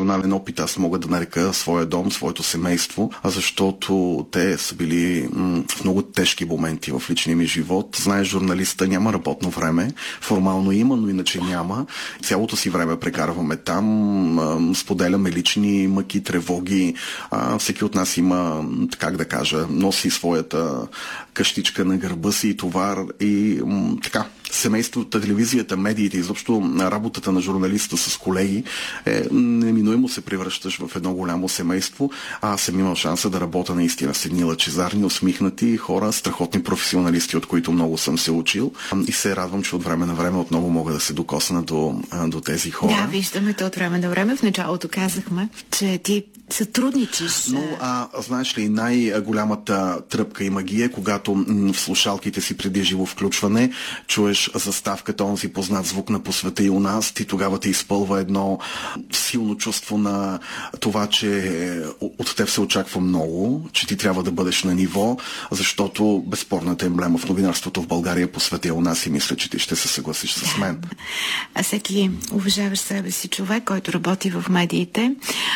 професионален опит аз мога да нарека своя дом, своето семейство, защото те са били в много тежки моменти в личния ми живот. Знаеш, журналиста няма работно време, формално има, но иначе няма. Цялото си време прекарваме там, споделяме лични мъки, тревоги. Всеки от нас има, как да кажа, носи своята къщичка на гърба си и товар и така. Семейството, телевизията, медиите, изобщо работата на журналиста с колеги неминуемо се превръщаш в едно голямо семейство. Аз съм имал шанса да работя наистина с едни лъчезарни, усмихнати хора, страхотни професионалисти, от които много съм се учил и се радвам, че от време на време отново мога да се докосна до тези хора. Да, виждаме те от време на време. В началото казахме, че ти сътрудничиш. Но, знаеш ли, най-голямата тръпка и магия е, когато в слушалките си преди живо включване чуеш заставката, онзи познат звук на По света и у нас, ти тогава те изпълва едно силно чувство на това, че от теб се очаква много, че ти трябва да бъдеш на ниво, защото безспорната емблема в новинарството в България По света и у нас и мисля, че ти ще се съгласиш с мен. А всеки уважаващ себе си човек, който работи в медиите,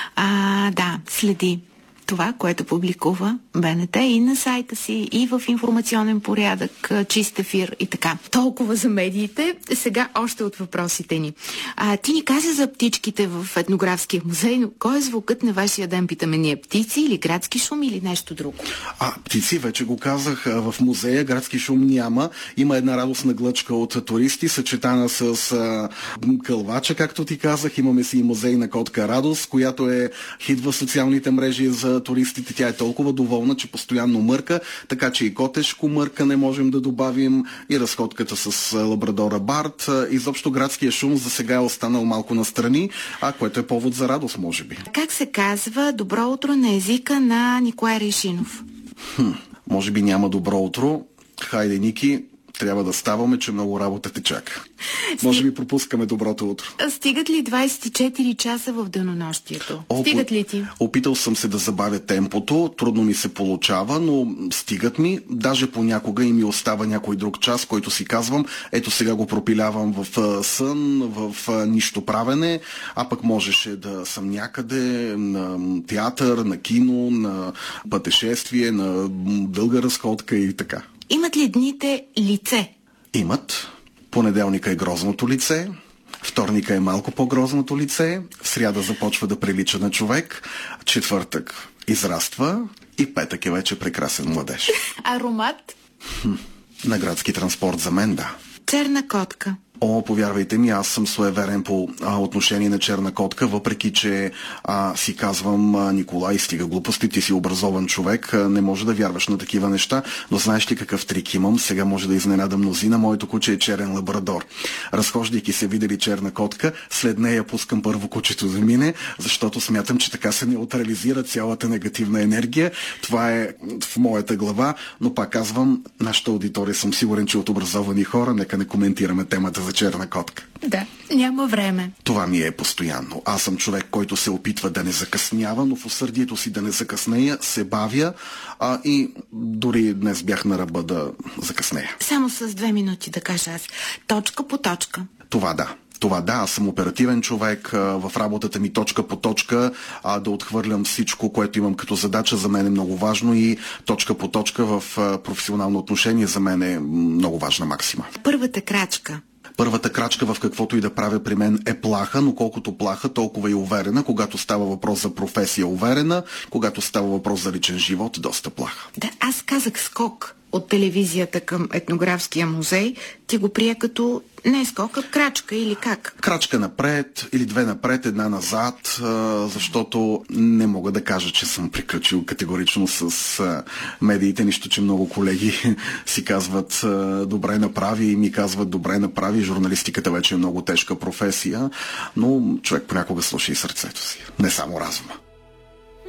следи това, което публикува БНТ и на сайта си, и в информационен порядък, чист ефир и така. Толкова за медиите. Сега още от въпросите ни. Ти ни каза за птичките в етнографския музей, но кой е звукът на вашия ден? Питаме ние, птици или градски шум или нещо друго? Птици, вече го казах. В музея градски шум няма. Има една радостна глъчка от туристи, съчетана с кълвача, както ти казах. Имаме си и музей на котка Радост, която е хит в социалните мрежи за туристите. Тя е толкова доволна, че постоянно мърка, така че и котешко мъркане можем да добавим, и разходката с лабрадора Барт. Изобщо градския шум за сега е останал малко настрани, което е повод за радост, може би. Как се казва добро утро на езика на Николай Райшинов? Може би няма добро утро. Хайде, Ники, трябва да ставаме, че много работа те чака. Може би пропускаме доброто утро. Стигат ли 24 часа в денонощието? Стигат ли ти? Опитал съм се да забавя темпото, трудно ми се получава, но стигат ми. Даже понякога и ми остава някой друг час, който си казвам, ето сега го пропилявам в сън, в нищо правене, а пък можеше да съм някъде на театър, на кино, на пътешествие, на дълга разходка и така. Имат ли дните лице? Имат. Понеделника е грозното лице, вторника е малко по-грозното лице, в сряда започва да прилича на човек, четвъртък израства и петък е вече прекрасен младеж. Аромат? На градски транспорт за мен, да. Черна котка. Повярвайте ми, аз съм суеверен по отношение на черна котка, въпреки че си казвам, Николай, стига глупости, ти си образован човек, не може да вярваш на такива неща, но знаеш ли какъв трик имам? Сега може да изненада мнозина, моето куче е черен лабрадор. Разхождайки се видели черна котка, след нея пускам първо кучето да мине, защото смятам, че така се неутрализира цялата негативна енергия. Това е в моята глава, но пак казвам, нашата аудитория съм сигурен, че от образовани хора, нека не коментираме темата за черна котка. Да, няма време. Това ми е постоянно. Аз съм човек, който се опитва да не закъснява, но в усърдието си да не закъснея, се бавя и дори днес бях на ръба да закъснея. Само с 2 минути да кажа аз. Точка по точка. Това да, аз съм оперативен човек, в работата ми точка по точка, да отхвърлям всичко, което имам като задача, за мен е много важно и точка по точка в професионално отношение за мен е много важна максима. Първата крачка в каквото и да правя при мен е плаха, но колкото плаха, толкова и уверена. Когато става въпрос за професия, уверена. Когато става въпрос за личен живот, доста плаха. Да, аз казах скок от телевизията към етнографския музей. Ти го прие като не скок, а крачка или как? Крачка напред или 2 напред, 1 назад, защото не мога да кажа, че съм приключил категорично с медиите, нищо, че много колеги си казват добре направи и ми казват добре направи. Журналистиката вече е много тежка професия, но човек понякога слуша и сърцето си, не само разума.